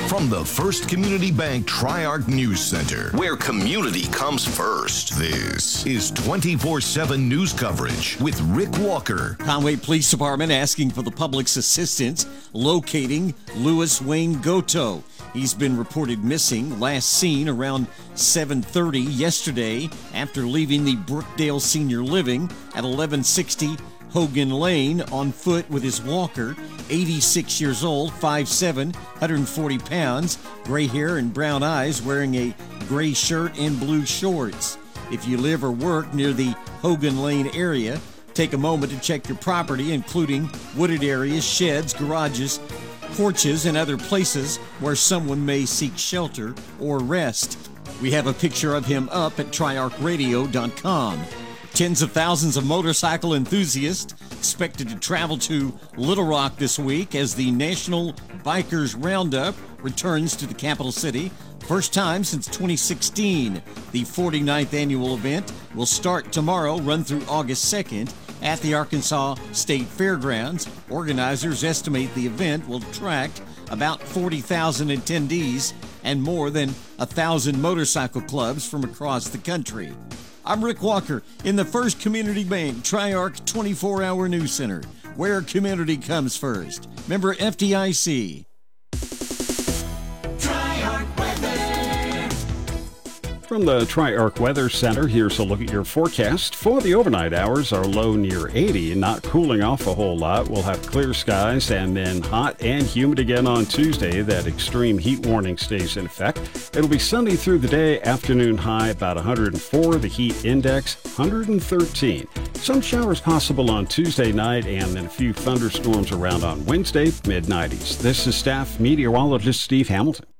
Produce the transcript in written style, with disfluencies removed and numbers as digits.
From the First Community Bank Tri-Arc News Center, where community comes first. This is 24/7 news coverage with Rick Walker. Conway Police Department asking for the public's assistance locating Louis Wayne Goto. He's been reported missing, last seen around 7:30 yesterday after leaving the Brookdale Senior Living at 1160 Hogan Lane on foot with his walker. 86 years old, 5'7", 140 pounds, gray hair and brown eyes, wearing a gray shirt and blue shorts. If you live or work near the Hogan Lane area, take a moment to check your property, including wooded areas, sheds, garages, porches, and other places where someone may seek shelter or rest. We have a picture of him up at triarchradio.com. Tens of thousands of motorcycle enthusiasts expected to travel to Little Rock this week as the National Bikers Roundup returns to the capital city. First time since 2016. The 49th annual event will start tomorrow, run through August 2nd at the Arkansas State Fairgrounds. Organizers estimate the event will attract about 40,000 attendees and more than 1,000 motorcycle clubs from across the country. I'm Rick Walker in the First Community Bank Tri-Arc 24-hour News Center, where community comes first. Member FDIC. From the Tri-Arc Weather Center, here's a look at your forecast. For the overnight hours, our low near 80, not cooling off a whole lot. We'll have clear skies and then hot and humid again on Tuesday. That extreme heat warning stays in effect. It'll be sunny through the day, afternoon high about 104, the heat index 113. Some showers possible on Tuesday night and then a few thunderstorms around on Wednesday, mid-90s. This is staff meteorologist Steve Hamilton.